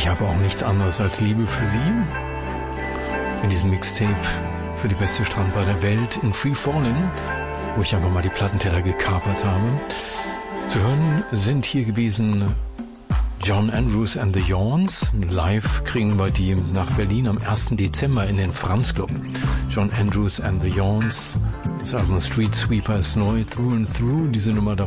Ich habe auch nichts anderes als Liebe für Sie. In diesem Mixtape für die beste Strandbar der Welt in Free Falling, wo ich einfach mal die Plattenteller gekapert habe. Zu hören sind hier gewesen John Andrews and the Yawns. Live kriegen wir die nach Berlin am 1. Dezember in den Franz Club. John Andrews and the Yawns. Das Album Street Sweeper ist neu, Through and Through. Diese Nummer